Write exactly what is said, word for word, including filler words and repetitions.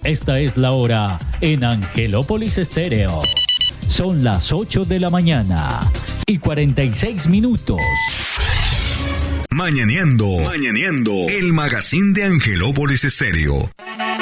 Esta es la hora en Angelópolis Estéreo. Son las ocho de la mañana y cuarenta y seis minutos. Mañaneando, Mañaneando, el magazine de Angelópolis Estéreo.